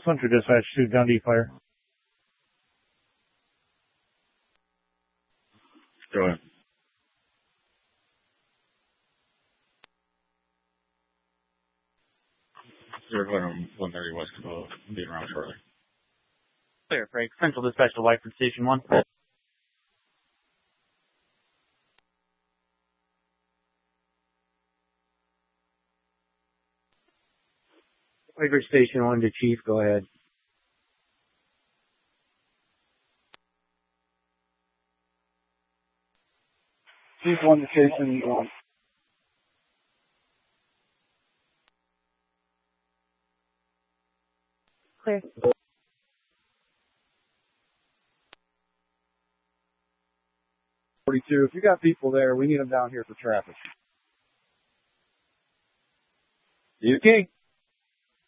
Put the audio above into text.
Central Dispatch to Dundee Fire. Go ahead. 130 West Cabot, being around shortly. Clear, Frank. Central Dispatch to Whiteford Station 1. Whiteford Station 1 to Chief, go ahead. Chief 1 to Station 1. Clear. If you got people there, we need them down here for traffic. UK.